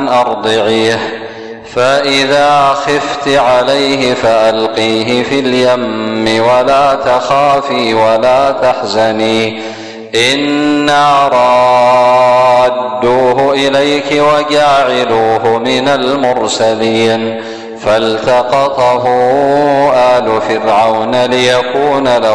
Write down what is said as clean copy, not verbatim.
أرضعيه، فإذا خفت عليه فألقيه في اليم ولا تخافي ولا تحزني إنا رادوه إليك وجاعلوه من المرسلين. فالتقطه آل فرعون ليكون له